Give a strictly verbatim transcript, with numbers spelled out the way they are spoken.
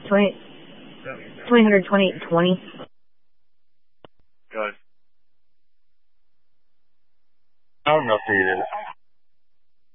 twenty, twenty hundred twenty-eight twenty. Good. I don't know if it is.